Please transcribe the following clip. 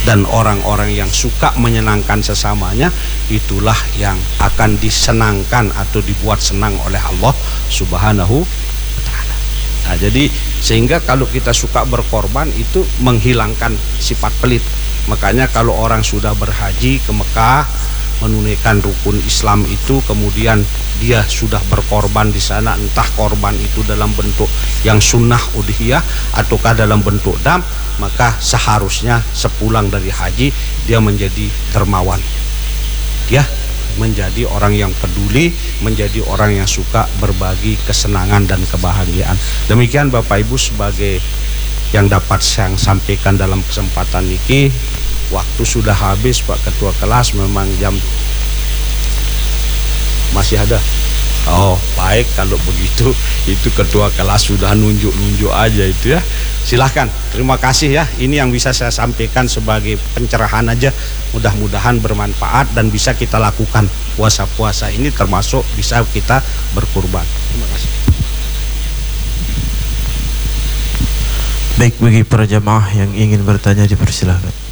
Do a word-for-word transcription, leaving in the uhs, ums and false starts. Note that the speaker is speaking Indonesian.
dan orang-orang yang suka menyenangkan sesamanya, itulah yang akan disenangkan atau dibuat senang oleh Allah Subhanahu wa Ta'ala. Nah, jadi sehingga kalau kita suka berkorban itu menghilangkan sifat pelit. Makanya kalau orang sudah berhaji ke Mekah menunaikan rukun Islam itu, kemudian dia sudah berkorban di sana, entah korban itu dalam bentuk yang sunnah udhiyah ataukah dalam bentuk dam, maka seharusnya sepulang dari haji dia menjadi dermawan, ya, menjadi orang yang peduli, menjadi orang yang suka berbagi kesenangan dan kebahagiaan. Demikian Bapak Ibu sebagai yang dapat saya sampaikan dalam kesempatan ini. Waktu sudah habis Pak Ketua Kelas, memang jam masih ada. Oh baik, kalau begitu itu Ketua Kelas sudah nunjuk-nunjuk aja itu ya. Silahkan, terima kasih ya. Ini yang bisa saya sampaikan sebagai pencerahan aja. Mudah-mudahan bermanfaat dan bisa kita lakukan puasa-puasa ini, termasuk bisa kita berkurban. Terima kasih. Baik, bagi para jamaah yang ingin bertanya dipersilahkan.